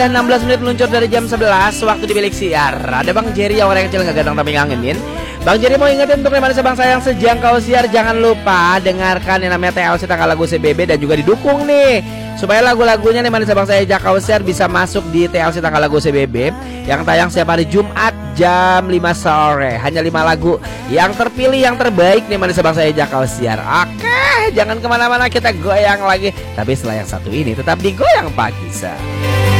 udah 16 menit meluncur dari jam 11 waktu di bilik siar. Ada Bang Jerry yang orang kecil gak ganteng tapi ngangenin. Bang Jerry mau ingetin untuk Remanis Bang Sayang sejangkau siar, jangan lupa dengarkan yang namanya TLC tanggal lagu CBB dan juga didukung nih supaya lagu-lagunya Remanis Bang Sayang sejangkau siar bisa masuk di TLC tanggal lagu CBB yang tayang setiap hari Jumat jam 5 sore. Hanya 5 lagu yang terpilih yang terbaik nih Remanis Bang Sayang sejangkau siar. Oke, jangan kemana-mana, kita goyang lagi. Tapi setelah yang satu ini tetap digoyang Pak Gisa.